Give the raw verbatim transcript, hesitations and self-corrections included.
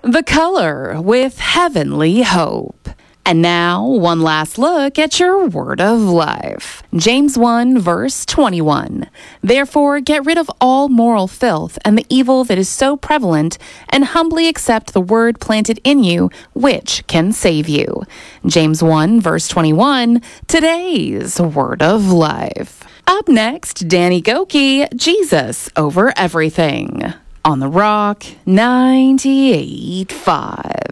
The Color with Heavenly Hope. And now, one last look at your word of life. James one, verse twenty-one. Therefore, get rid of all moral filth and the evil that is so prevalent, and humbly accept the word planted in you, which can save you. James one, verse twenty-one, today's word of life. Up next, Danny Gokey, Jesus Over Everything. On The Rock, ninety-eight point five.